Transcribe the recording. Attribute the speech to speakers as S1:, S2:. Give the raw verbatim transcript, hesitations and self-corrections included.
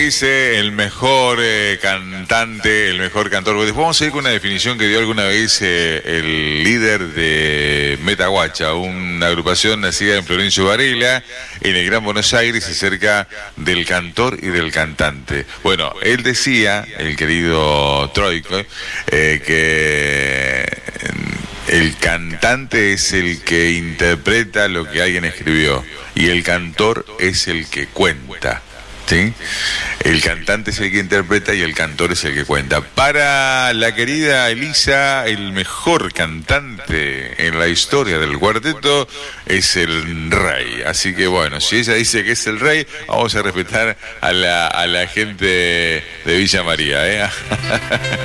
S1: Dice el mejor eh, cantante, el mejor cantor. Después vamos a ir con una definición que dio alguna vez eh, el líder de Metaguacha, una agrupación nacida en Florencio Varela, en el Gran Buenos Aires, acerca del cantor y del cantante. Bueno, él decía, el querido Troiko, eh, que el cantante es el que interpreta lo que alguien escribió y el cantor es el que cuenta. ¿Sí? El cantante es el que interpreta y el cantor es el que cuenta. Para la querida Elisa, el mejor cantante en la historia del cuarteto es el rey. Así que bueno, si ella dice que es el rey, vamos a respetar a la, a la gente de Villa María, ¿eh?